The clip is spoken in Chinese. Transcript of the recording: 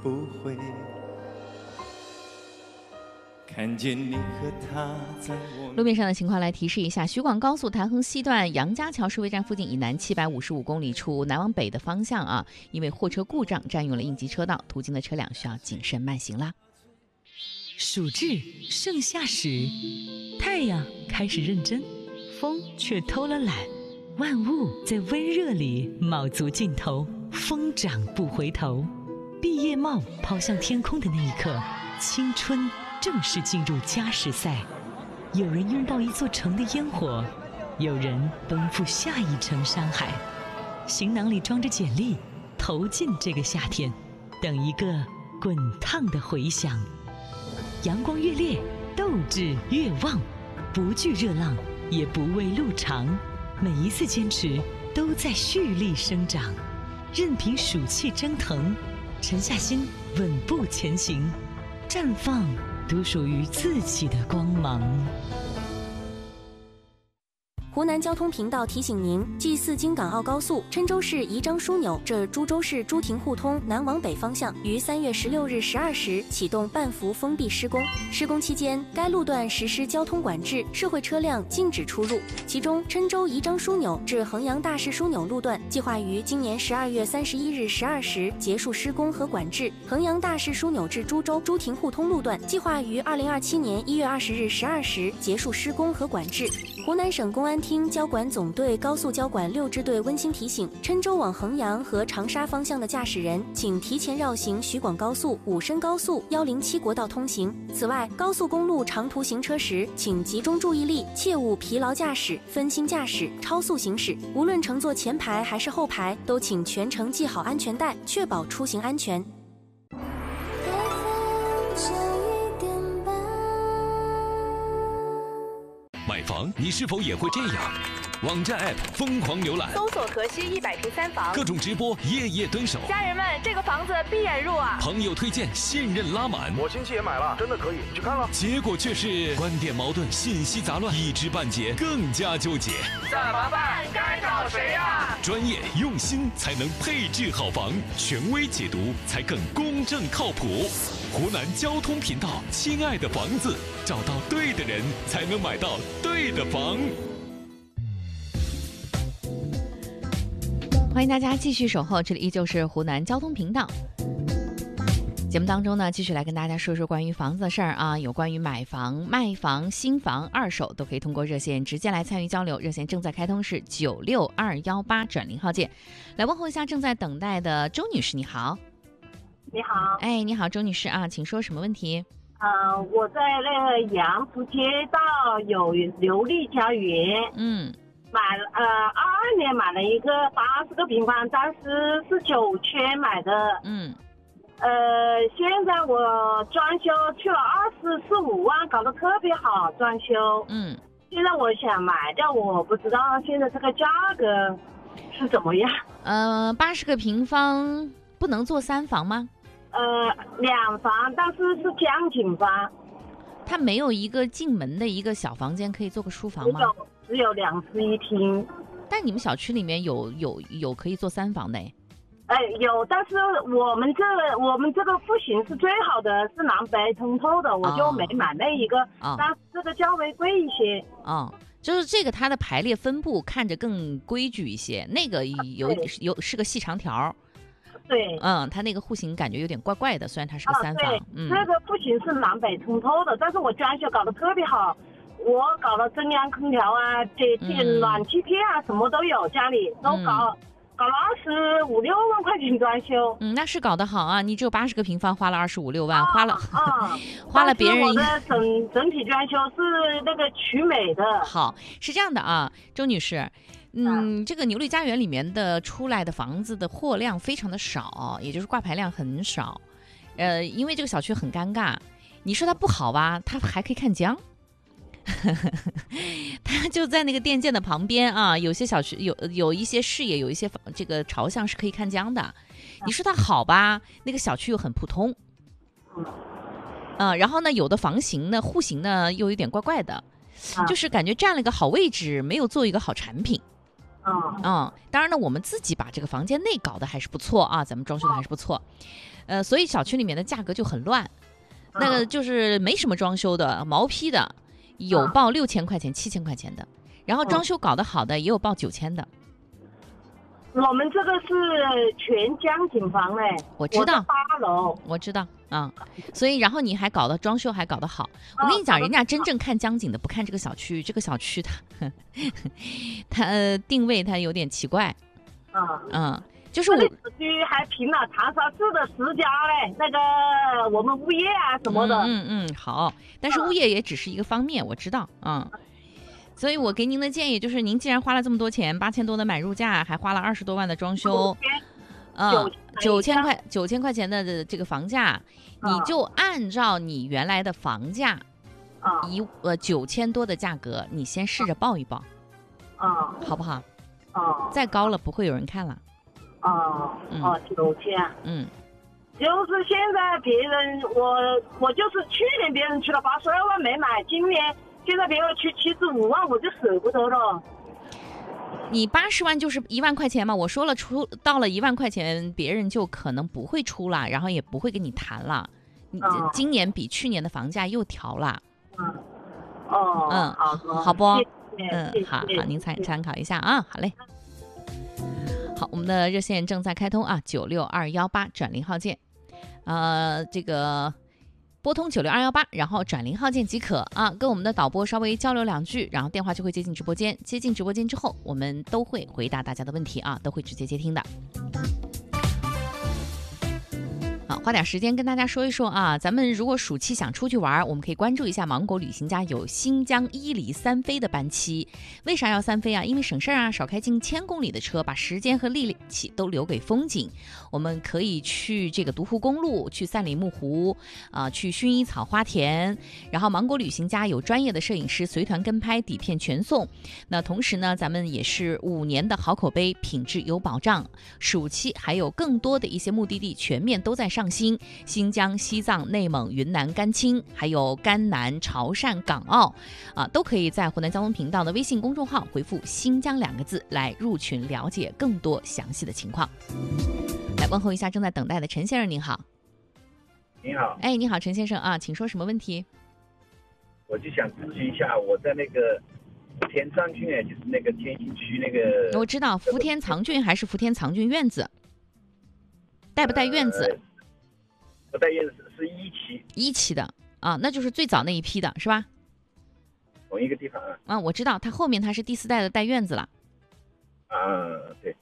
不会看见你和他在我路面上的情况来提示一下：徐广高速潭衡西段杨家桥收费站附近以南755公里处南往北的方向啊，因为货车故障占用了应急车道，途经的车辆需要谨慎慢行啦。 暑至盛夏时，太阳开始认真，风却偷了懒，万物在温热里卯足劲头，疯长不回头。毕业帽抛向天空的那一刻，青春正式进入加时赛。有人拥抱一座城的烟火，有人奔赴下一城山海。行囊里装着简历，投进这个夏天，等一个滚烫的回响。阳光越烈，斗志越旺，不惧热浪，也不畏路长。每一次坚持都在蓄力生长，任凭暑气蒸腾，沉下心稳步前行，绽放独属于自己的光芒。 湖南交通频道提醒您：G4京港澳高速郴州市宜章枢纽至株洲市朱亭互通南往北方向于3月16日12时启动半幅封闭施工。施工期间，该路段实施交通管制，社会车辆禁止出入。其中，郴州宜章枢纽至衡阳大市枢纽路段计划于今年12月31日12时结束施工和管制；衡阳大市枢纽至株洲朱亭互通路段计划于2027年1月20日12时结束施工和管制。湖南省公安厅交管总队高速交管6支队温馨提醒：郴州往衡阳和长沙方向的驾驶人，请提前绕行徐广高速、武深高速107国道通行。此外，高速公路长途行车时，请集中注意力，切勿疲劳驾驶、分心驾驶、超速行驶。无论乘坐前排还是后排，都请全程系好安全带，确保出行安全。 买房你是否也会这样？网站 App 疯狂浏览， 搜索河西100平3房， 各种直播夜夜蹲守。 家人们，这个房子闭眼入啊！ 朋友推荐，信任拉满。 我亲戚也买了，真的可以去看了。 结果却是观点矛盾，信息杂乱，一知半解，更加纠结。 怎么办？该找谁呀？ 专业用心才能配置好房，权威解读才更公正靠谱。湖南交通频道，亲爱的房子，找到对的人，才能买到对的房。 欢迎大家继续守候，这里依旧是湖南交通频道。节目当中呢，继续来跟大家说说关于房子的事儿啊，有关于买房、卖房、新房、二手，都可以通过热线直接来参与交流。热线正在开通，是96218转0号键。来问候一下正在等待的周女士，你好。 你好。 哎，你好，周女士啊，请说什么问题？ 我在那个杨浦街道有琉璃家园。买了22年买了一个80个平方，当时是9千买的。现在我装修去了24-25万，搞得特别好，装修。现在我想买掉，我不知道现在这个价格是怎么样。 80个平方不能做3房吗 ？2房，但是是江景房。 它没有一个进门的一个小房间可以做个书房吗？ 只有2室1厅。 但你们小区里面有可以做3房的有，但是我们这个户型是最好的，是南北通透的，我就没买那一个。但是这个价位贵一些。 就是这个它的排列分布看着更规矩一些，那个是个细长条。 对， 它那个户型感觉有点怪怪的，虽然它是个3房。 这个户型是南北通透的，但是我装修搞得特别好，我搞了中央空调啊，这暖气片啊，什么都有，家里都搞了25-26万块钱装修。 那是搞得好啊！你只有80个平方，花了25-26万，花了别人。 我的整体装修是那个曲美的。 好，是这样的啊，周女士。这个牛绿家园里面的出来的房子的货量非常的少，也就是挂牌量很少。因为这个小区很尴尬，你说它不好吧，它还可以看江。它就在那个电建的旁边啊，有些小区有一些视野，有一些这个朝向是可以看江的。你说它好吧，那个小区又很普通。然后呢，有的房型呢、户型呢又有点怪怪的，就是感觉占了个好位置，没有做一个好产品。当然呢，我们自己把这个房间内搞得还是不错啊，咱们装修的还是不错。 所以小区里面的价格就很乱，那个就是没什么装修的毛坯的，有报6000块钱、7000块钱的，然后装修搞得好的也有报9000的。 我们这个是全江景房嘞， 我知道 8楼， 我知道啊，所以然后你还搞得装修还搞得好，我跟你讲，人家真正看江景的不看这个小区，这个小区它定位它有点奇怪，就是我小区还评了长沙市的10佳嘞，那个我们物业啊什么的， 好，但是物业也只是一个方面，我知道，所以我给您的建议就是，您既然花了这么多钱，8000多的买入价，还花了20多万的装修，9000块钱的这个房价，你就按照你原来的房价，9000多的价格，你先试着报一报，好不好？再高了不会有人看了。 9000，就是现在别人我就是去年别人去了82万没买，今年现在别人去75万，我就舍不得了。 你80万就是1万块钱嘛，我说了出到了1万块钱，别人就可能不会出了，然后也不会跟你谈了。今年比去年的房价又调了。好不？好，您参考一下啊，好嘞。好，我们的热线正在开通啊，96218转0号键，这个拨通96218，然后转0号键即可啊，跟我们的导播稍微交流2句，然后电话就会接进直播间。接进直播间之后，我们都会回答大家的问题啊，都会直接接听的。好，花点时间跟大家说一说啊，咱们如果暑期想出去玩，我们可以关注一下芒果旅行家有新疆伊犁3飞的班期。为啥要3飞啊？因为省事儿啊，少开近1000公里的车，把时间和力气都留给风景。我们可以去这个独湖公路，去赛里木湖，去薰衣草花田。然后芒果旅行家有专业的摄影师随团跟拍，底片全送。那同时呢，咱们也是5年的好口碑，品质有保障。暑期还有更多的一些目的地全面都在上新，新疆、西藏、内蒙、云南、甘青，还有甘南、潮汕、港澳都可以在湖南交通频道的微信公众号回复新疆2个字来入群了解更多详细的情况。来问候一下正在等待的陈先生，您好。 你好。 哎，你好，陈先生啊，请说什么问题？ 我就想咨询一下，我在那个福田藏郡，就是那个天心区那个。 我知道福田藏郡还是福田藏郡院子，带不带院子？ 不带院子，是1期的啊，那就是最早那一批的是吧？ 同一个地方我知道，它后面它是第4代的带院子了。 对。